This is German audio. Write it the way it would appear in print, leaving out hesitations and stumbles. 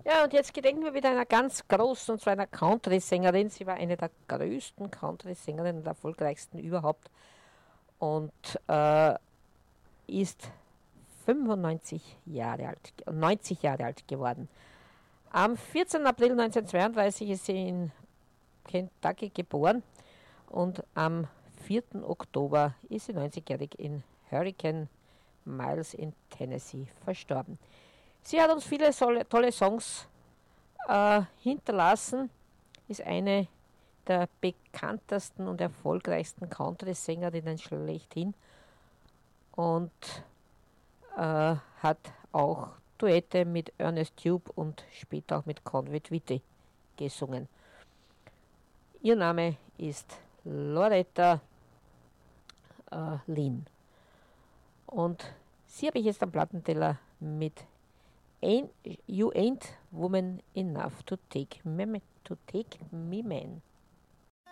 Ja, und jetzt gedenken wir wieder einer ganz großen, und zwar einer Country-Sängerin. Sie war eine der größten Country-Sängerinnen und erfolgreichsten überhaupt und ist 95 Jahre alt, 90 Jahre alt geworden. Am 14. April 1932 ist sie in Kentucky geboren und am 4. Oktober ist sie 90-jährig in Hurricane Miles in Tennessee verstorben. Sie hat uns viele tolle Songs hinterlassen, ist eine der bekanntesten und erfolgreichsten Country-Sängerinnen schlechthin und hat auch Duette mit Ernest Tubb und später auch mit Conway Twitty gesungen. Ihr Name ist Loretta Lynn. Und sie habe ich jetzt am Plattenteller mit You Ain't Woman Enough to Take Me Man.